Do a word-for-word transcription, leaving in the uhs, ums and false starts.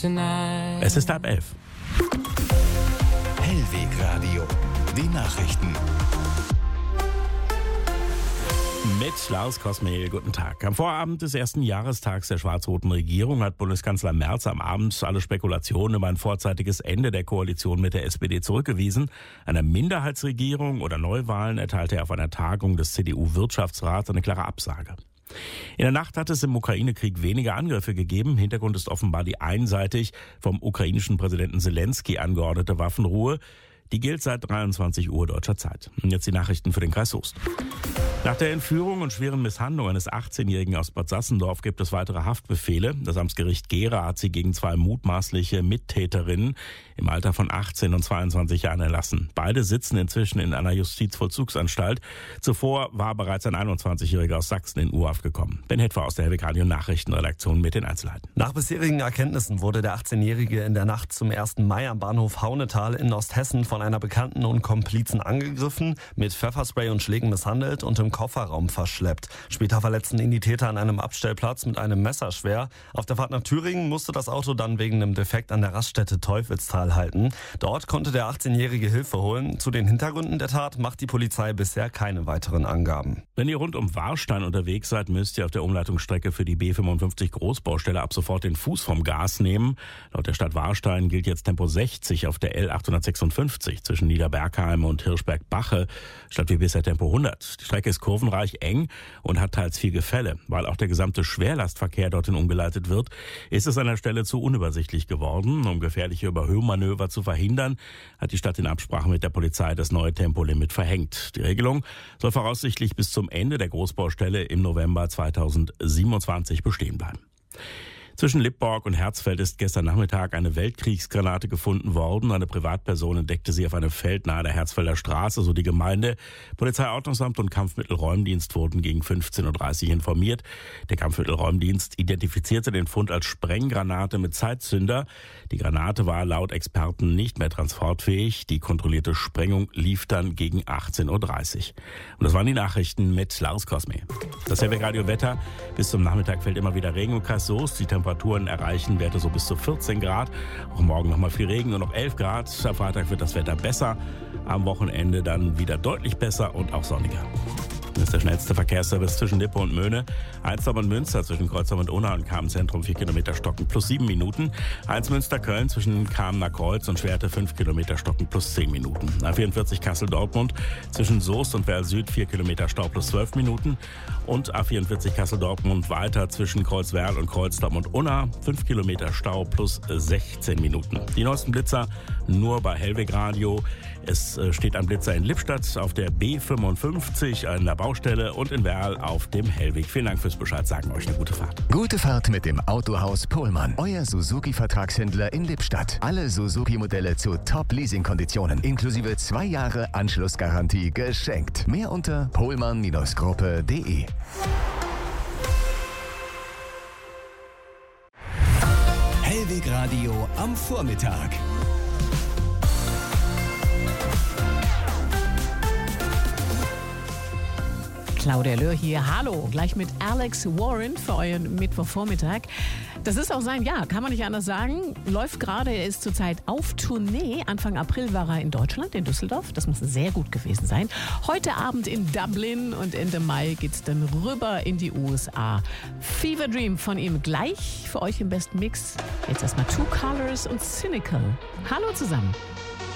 tonight. Es ist halb elf. Hellwegradio, die Nachrichten. Mit Lars Kosmehl, guten Tag. Am Vorabend des ersten Jahrestags der schwarz-roten Regierung hat Bundeskanzler Merz am Abend alle Spekulationen über ein vorzeitiges Ende der Koalition mit der S P D zurückgewiesen. Einer Minderheitsregierung oder Neuwahlen erteilte er auf einer Tagung des C D U-Wirtschaftsrats eine klare Absage. In der Nacht hat es im Ukraine-Krieg weniger Angriffe gegeben. Hintergrund ist offenbar die einseitig vom ukrainischen Präsidenten Zelensky angeordnete Waffenruhe. Die gilt seit dreiundzwanzig Uhr deutscher Zeit. Und jetzt die Nachrichten für den Kreis Soest. Nach der Entführung und schweren Misshandlung eines achtzehnjährigen aus Bad Sassendorf gibt es weitere Haftbefehle. Das Amtsgericht Gera hat sie gegen zwei mutmaßliche Mittäterinnen im Alter von achtzehn und zweiundzwanzig Jahren erlassen. Beide sitzen inzwischen in einer Justizvollzugsanstalt. Zuvor war bereits ein einundzwanzigjähriger aus Sachsen in U-Haft gekommen. Ben Hetfer aus der Hellwegradio Nachrichtenredaktion mit den Einzelheiten. Nach bisherigen Erkenntnissen wurde der achtzehnjährige in der Nacht zum ersten Mai am Bahnhof Haunetal in Osthessen von einer Bekannten und Komplizen angegriffen, mit Pfefferspray und Schlägen misshandelt und im Kofferraum verschleppt. Später verletzten ihn die Täter an einem Abstellplatz mit einem Messer schwer. Auf der Fahrt nach Thüringen musste das Auto dann wegen einem Defekt an der Raststätte Teufelstal halten. Dort konnte der achtzehnjährige Hilfe holen. Zu den Hintergründen der Tat macht die Polizei bisher keine weiteren Angaben. Wenn ihr rund um Warstein unterwegs seid, müsst ihr auf der Umleitungsstrecke für die B fünfundfünfzig Großbaustelle ab sofort den Fuß vom Gas nehmen. Laut der Stadt Warstein gilt jetzt Tempo sechzig auf der L achthundertsechsundfünfzig zwischen Niederbergheim und Hirschberg-Bache statt wie bisher Tempo hundert. Die Strecke ist kurvenreich, eng und hat teils viel Gefälle. Weil auch der gesamte Schwerlastverkehr dorthin umgeleitet wird, ist es an der Stelle zu unübersichtlich geworden. Um gefährliche Überhöhmanöver zu verhindern, hat die Stadt in Absprache mit der Polizei das neue Tempolimit verhängt. Die Regelung soll voraussichtlich bis zum Ende der Großbaustelle im November zweitausendsiebenundzwanzig bestehen bleiben. Zwischen Lippborg und Herzfeld ist gestern Nachmittag eine Weltkriegsgranate gefunden worden. Eine Privatperson entdeckte sie auf einem Feld nahe der Herzfelder Straße, so die Gemeinde. Polizeiordnungsamt und Kampfmittelräumdienst wurden gegen fünfzehn Uhr dreißig informiert. Der Kampfmittelräumdienst identifizierte den Fund als Sprenggranate mit Zeitzünder. Die Granate war laut Experten nicht mehr transportfähig. Die kontrollierte Sprengung lief dann gegen achtzehn Uhr dreißig. Und das waren die Nachrichten mit Lars Kosmehl. Das Hellwegradio Wetter. Bis zum Nachmittag fällt immer wieder Regen im Kreis Soest. Die Temperaturen erreichen Werte so bis zu vierzehn Grad. Auch morgen nochmal viel Regen, nur noch elf Grad. Am Freitag wird das Wetter besser. Am Wochenende dann wieder deutlich besser und auch sonniger. Das ist der schnellste Verkehrsservice zwischen Lippe und Möhne. Einsdorf und Münster zwischen Kreuzheim und Unna und Kamenz-Zentrum vier Kilometer Stocken plus sieben Minuten. eins Münster-Köln zwischen Kamener Kreuz und Schwerte fünf Kilometer Stocken plus zehn Minuten. A vierundvierzig Kassel-Dortmund zwischen Soest und Werl Süd vier Kilometer Stau plus zwölf Minuten. Und A vierundvierzig Kassel-Dortmund weiter zwischen Kreuzwerl und Kreuzdorf und Unna fünf Kilometer Stau plus sechzehn Minuten. Die neuesten Blitzer nur bei Hellwegradio. Es steht ein Blitzer in Lippstadt auf der B fünfundfünfzig an der Baustelle und in Werl auf dem Hellweg. Vielen Dank fürs Bescheid sagen. Euch eine gute Fahrt. Gute Fahrt mit dem Autohaus Pohlmann. Euer Suzuki-Vertragshändler in Lippstadt. Alle Suzuki-Modelle zu Top-Leasing-Konditionen. Inklusive zwei Jahre Anschlussgarantie geschenkt. Mehr unter pohlmann Gruppe punkt de. Hellwegradio am Vormittag. Claudia Löhr hier. Hallo, gleich mit Alex Warren für euren Mittwochvormittag. Das ist auch sein Jahr, kann man nicht anders sagen. Läuft gerade, er ist zurzeit auf Tournee. Anfang April war er in Deutschland, in Düsseldorf. Das muss sehr gut gewesen sein. Heute Abend in Dublin und Ende Mai geht's dann rüber in die U S A. Fever Dream von ihm gleich für euch im besten Mix. Jetzt erstmal Two Colors und Cynical. Hallo zusammen.